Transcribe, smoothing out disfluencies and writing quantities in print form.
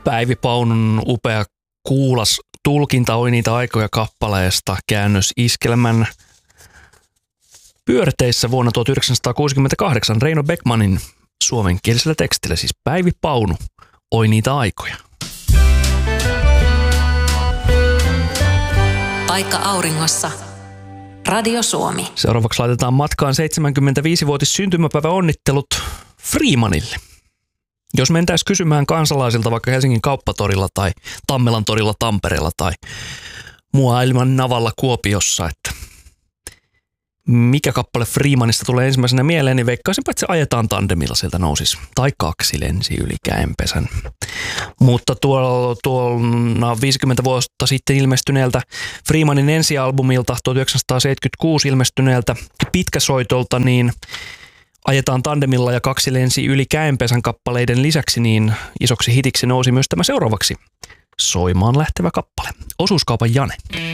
Päivi Paunun upea kuulas tulkinta Oi niitä aikoja -kappaleesta käännös iskelmän pyörteissä vuonna 1968 Reino Beckmanin suomenkielisellä tekstillä, siis Päivi Paunu, Oi niitä aikoja. Paikka auringossa. Radio Suomi. Seuraavaksi laitetaan matkaan 75-vuotis syntymäpäiväonnittelut Freemanille. Jos mentäisiin kysymään kansalaisilta vaikka Helsingin Kauppatorilla tai Tammelan torilla Tampereella tai Maailman navalla Kuopiossa, että mikä kappale Freemanista tulee ensimmäisenä mieleen, niin veikkaisinpä, että se ajetaan tandemilla, sieltä nousisi. Tai kaksi lensi yli käenpesän. Mutta tuolla 50 vuotta sitten ilmestyneeltä Freemanin ensialbumilta 1976 ilmestyneeltä pitkäsoitolta, niin ajetaan tandemilla ja kaksi lensi yli käenpesän kappaleiden lisäksi, niin isoksi hitiksi nousi myös tämä seuraavaksi soimaan lähtevä kappale. Osuuskaupan Jane.